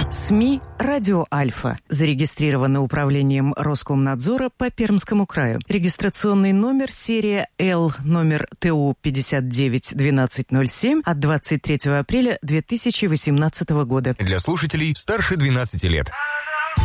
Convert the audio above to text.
СМИ «Радио Альфа» зарегистрировано управлением Роскомнадзора по Пермскому краю. Регистрационный номер серия Л, номер ТУ 591207 от 23 апреля 2018 года. Для слушателей старше 12 лет.